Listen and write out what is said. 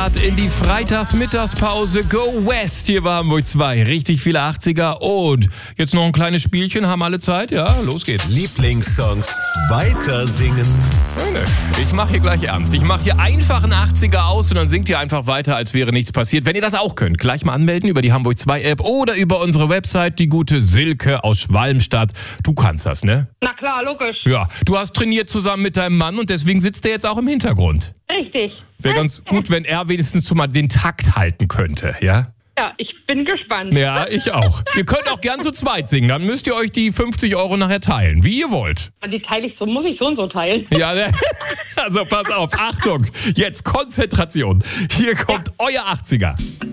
Start in die Freitagsmittagspause. Go West hier bei Hamburg 2. Richtig viele 80er und jetzt noch ein kleines Spielchen. Haben alle Zeit? Ja, los geht's. Lieblingssongs weiter singen. Ich mache hier gleich ernst. Ich mache hier einfach einen 80er aus und dann singt ihr einfach weiter, als wäre nichts passiert. Wenn ihr das auch könnt, gleich mal anmelden über die Hamburg 2 App oder über unsere Website, die gute Silke aus Schwalmstadt. Du kannst das, ne? Na klar, logisch. Ja, du hast trainiert zusammen mit deinem Mann und deswegen sitzt er jetzt auch im Hintergrund. Richtig. Wäre ganz gut, wenn er wenigstens schon mal den Takt halten könnte, ja? Ja, ich bin gespannt. Ja, ich auch. Ihr könnt auch gern zu zweit singen, dann müsst ihr euch die 50 € nachher teilen, wie ihr wollt. Die teile ich so, muss ich so und so teilen. Ja, also pass auf, Achtung, jetzt Konzentration. Hier kommt euer 80er.